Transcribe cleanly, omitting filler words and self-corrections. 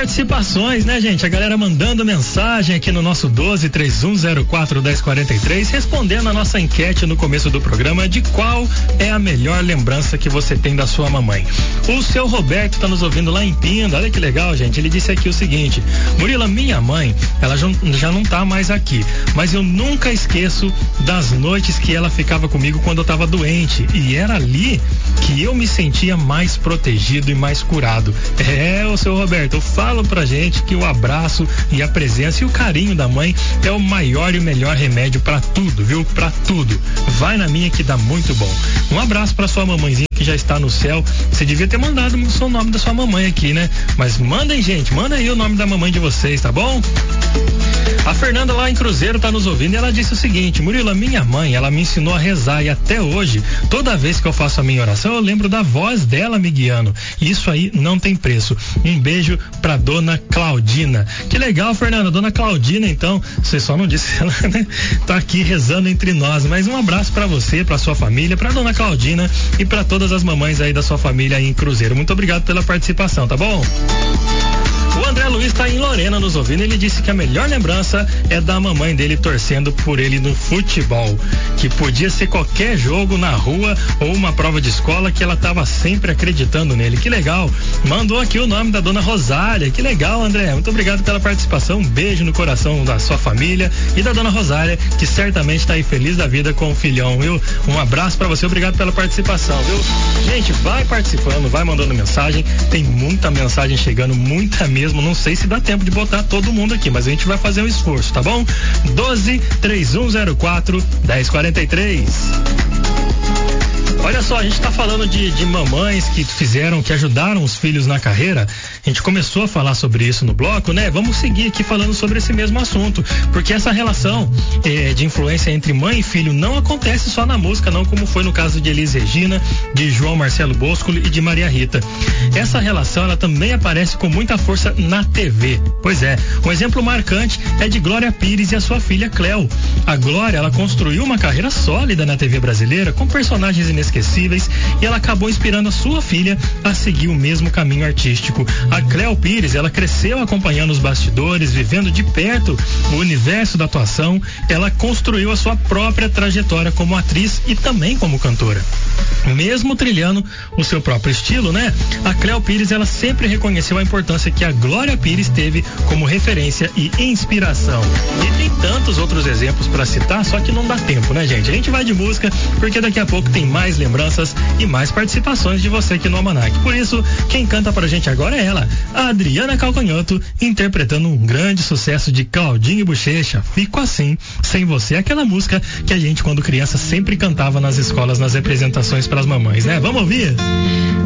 participações, né, gente? A galera mandando mensagem aqui no nosso 12-3104-1043, respondendo a nossa enquete no começo do programa de qual é a melhor lembrança que você tem da sua mamãe. O seu Roberto tá nos ouvindo lá em Pinda, olha que legal, gente. Ele disse aqui o seguinte: Murilo, minha mãe, ela já não tá mais aqui, mas eu nunca esqueço das noites que ela ficava comigo quando eu tava doente, e era ali que eu me sentia mais protegido e mais curado. O seu Roberto, eu falo pra gente que o abraço e a presença e o carinho da mãe é o maior e o melhor remédio pra tudo, viu? Pra tudo. Vai na minha que dá muito bom. Um abraço pra sua mamãezinha que já está no céu. Você devia ter mandado o nome da sua mamãe aqui, né? Mas mandem, gente, manda aí o nome da mamãe de vocês, tá bom? A Fernanda lá em Cruzeiro tá nos ouvindo e ela disse o seguinte: Murilo, a minha mãe, ela me ensinou a rezar e até hoje, toda vez que eu faço a minha oração, eu lembro da voz dela me guiando. Isso aí não tem preço. Um beijo pra dona Claudina. Que legal, Fernanda, dona Claudina, então, você só não disse ela, né? Tá aqui rezando entre nós, mas um abraço pra você, pra sua família, pra dona Claudina e pra todas as mamães aí da sua família aí em Cruzeiro. Muito obrigado pela participação, tá bom? O André Luiz está em Lorena nos ouvindo. Ele disse que a melhor lembrança é da mamãe dele torcendo por ele no futebol, que podia ser qualquer jogo na rua ou uma prova de escola, que ela estava sempre acreditando nele. Que legal. Mandou aqui o nome da dona Rosália. Que legal, André. Muito obrigado pela participação. Um beijo no coração da sua família e da dona Rosália, que certamente está aí feliz da vida com o filhão, viu? Um abraço para você. Obrigado pela participação, viu? Gente, vai participando, vai mandando mensagem. Tem muita mensagem chegando, muita mesmo. Não sei se dá tempo de botar todo mundo aqui, mas a gente vai fazer um esforço, tá bom? 12-3104-1043. Olha só, a gente tá falando de mamães que ajudaram os filhos na carreira. A gente começou a falar sobre isso no bloco, né? Vamos seguir aqui falando sobre esse mesmo assunto, porque essa relação de influência entre mãe e filho não acontece só na música, não, como foi no caso de Elis Regina, de João Marcelo Boscoli e de Maria Rita. Essa relação, ela também aparece com muita força na TV. Pois é, um exemplo marcante é de Glória Pires e a sua filha Cléo. A Glória, ela construiu uma carreira sólida na TV brasileira com personagens inesquecíveis, e ela acabou inspirando a sua filha a seguir o mesmo caminho artístico. A Cléo Pires, ela cresceu acompanhando os bastidores, vivendo de perto o universo da atuação. Ela construiu a sua própria trajetória como atriz e também como cantora, mesmo trilhando o seu próprio estilo, né? A Cléo Pires, ela sempre reconheceu a importância que a Glória Pires teve como referência e inspiração. E tem tantos outros exemplos para citar, só que não dá tempo, né, gente? A gente vai de música, porque daqui a pouco tem mais lembranças e mais participações de você aqui no Almanac. Por isso, quem canta pra gente agora é ela, a Adriana Calcanhoto, interpretando um grande sucesso de Claudinho e Bochecha, Fico Assim, Sem Você, aquela música que a gente, quando criança, sempre cantava nas escolas, nas representações pras mamães, né? Vamos ouvir?